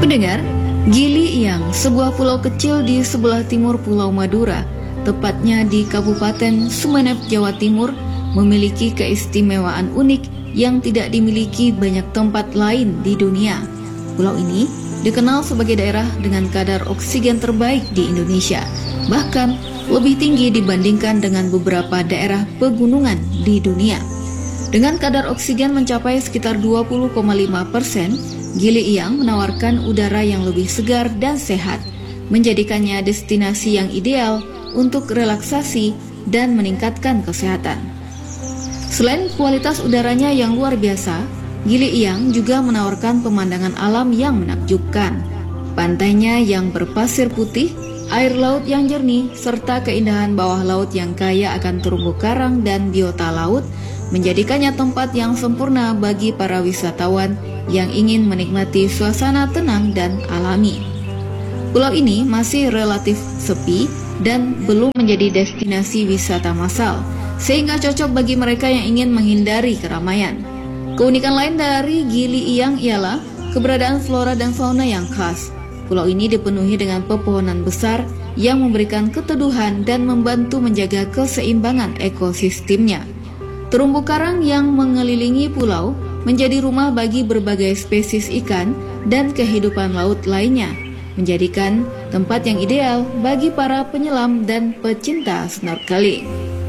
Pendengar, Gili Iyang, sebuah pulau kecil di sebelah timur Pulau Madura, tepatnya di Kabupaten Sumeneb, Jawa Timur, memiliki keistimewaan unik yang tidak dimiliki banyak tempat lain di dunia. Pulau ini dikenal sebagai daerah dengan kadar oksigen terbaik di Indonesia, bahkan lebih tinggi dibandingkan dengan beberapa daerah pegunungan di dunia. Dengan kadar oksigen mencapai sekitar 20,5%, Gili Iyang menawarkan udara yang lebih segar dan sehat, menjadikannya destinasi yang ideal untuk relaksasi dan meningkatkan kesehatan. Selain kualitas udaranya yang luar biasa, Gili Iyang juga menawarkan pemandangan alam yang menakjubkan. Pantainya yang berpasir putih, air laut yang jernih, serta keindahan bawah laut yang kaya akan terumbu karang dan biota laut menjadikannya tempat yang sempurna bagi para wisatawan yang ingin menikmati suasana tenang dan alami. Pulau ini masih relatif sepi dan belum menjadi destinasi wisata massal, sehingga cocok bagi mereka yang ingin menghindari keramaian. Keunikan lain dari Gili Iyang ialah keberadaan flora dan fauna yang khas. Pulau ini dipenuhi dengan pepohonan besar yang memberikan keteduhan dan membantu menjaga keseimbangan ekosistemnya. Terumbu karang yang mengelilingi pulau menjadi rumah bagi berbagai spesies ikan dan kehidupan laut lainnya, menjadikan tempat yang ideal bagi para penyelam dan pecinta snorkeling.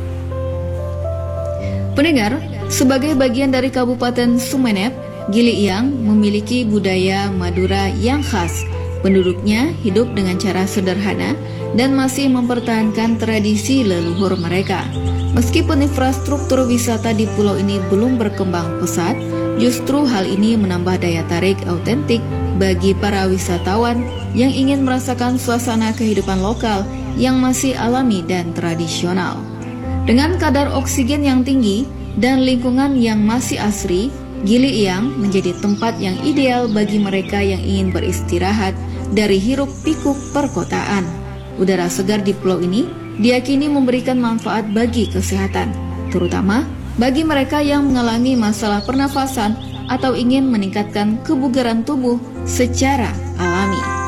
Pendengar, sebagai bagian dari Kabupaten Sumeneb, Gili Iyang memiliki budaya Madura yang khas. Penduduknya hidup dengan cara sederhana dan masih mempertahankan tradisi leluhur mereka. Meskipun infrastruktur wisata di pulau ini belum berkembang pesat, justru hal ini menambah daya tarik autentik bagi para wisatawan yang ingin merasakan suasana kehidupan lokal yang masih alami dan tradisional. Dengan kadar oksigen yang tinggi dan lingkungan yang masih asri, Gili Iyang menjadi tempat yang ideal bagi mereka yang ingin beristirahat dari hiruk-pikuk perkotaan. Udara segar di pulau ini diyakini memberikan manfaat bagi kesehatan, terutama bagi mereka yang mengalami masalah pernafasan atau ingin meningkatkan kebugaran tubuh secara alami.